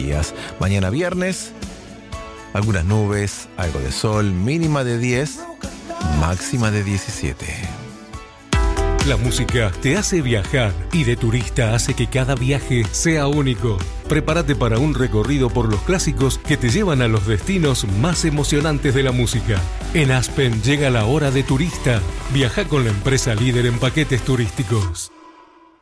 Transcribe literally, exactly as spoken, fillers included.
días. Mañana viernes, algunas nubes, algo de sol, mínima de diez, máxima de diecisiete. La música te hace viajar y de turista hace que cada viaje sea único. Prepárate para un recorrido por los clásicos que te llevan a los destinos más emocionantes de la música. En Aspen llega la hora de turista. Viaja con la empresa líder en paquetes turísticos.